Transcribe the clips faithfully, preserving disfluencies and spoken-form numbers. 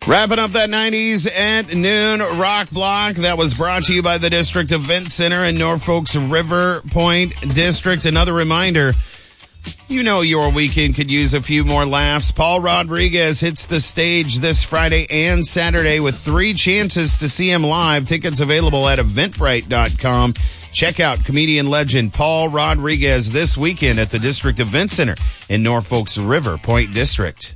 Wrapping up that nineties at noon rock block. That was brought to you by the District Event Center in Norfolk's River Point District. Another reminder, you know your weekend could use a few more laughs. Paul Rodriguez hits the stage this Friday and Saturday with three chances to see him live. Tickets available at eventbrite dot com. Check out comedian legend Paul Rodriguez this weekend at the District Event Center in Norfolk's River Point District.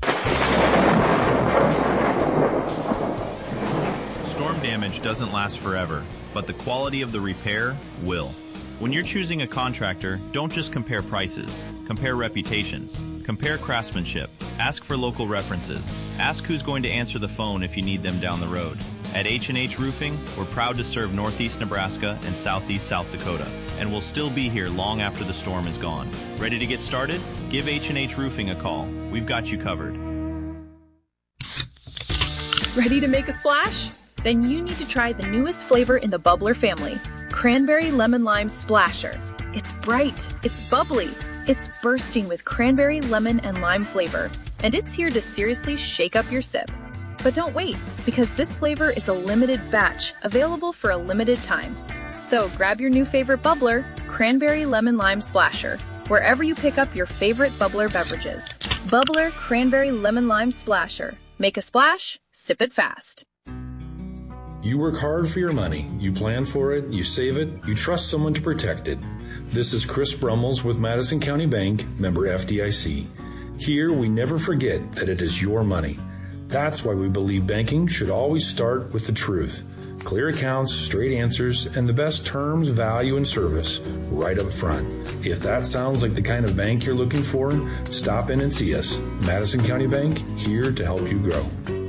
Storm damage doesn't last forever, but the quality of the repair will. When you're choosing a contractor, don't just compare prices. Compare reputations. Compare craftsmanship. Ask for local references. Ask who's going to answer the phone if you need them down the road. At H and H Roofing, we're proud to serve Northeast Nebraska and Southeast South Dakota, and we'll still be here long after the storm is gone. Ready to get started? Give H and H Roofing a call. We've got you covered. Ready to make a splash? Then you need to try the newest flavor in the Bubbler family, Cranberry Lemon Lime Splasher. It's bright, it's bubbly, it's bursting with cranberry, lemon, and lime flavor, and it's here to seriously shake up your sip. But don't wait, because this flavor is a limited batch, available for a limited time. So grab your new favorite bubbler, Cranberry Lemon Lime Splasher, wherever you pick up your favorite bubbler beverages. Bubbler Cranberry Lemon Lime Splasher. Make a splash, sip it fast. You work hard for your money. You plan for it, you save it, you trust someone to protect it. This is Chris Brummels with Madison County Bank, member F D I C. Here, we never forget that it is your money. That's why we believe banking should always start with the truth. Clear accounts, straight answers, and the best terms, value, and service right up front. If that sounds like the kind of bank you're looking for, stop in and see us. Madison County Bank, here to help you grow.